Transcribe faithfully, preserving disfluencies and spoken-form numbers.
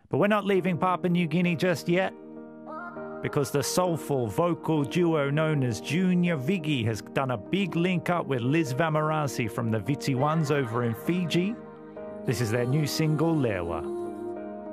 But we're not leaving Papua New Guinea just yet, because the soulful vocal duo known as Junior Viggy has done a big link up with Liz Vamarasi from the Vitsi Ones over in Fiji. This is their new single, Lewa.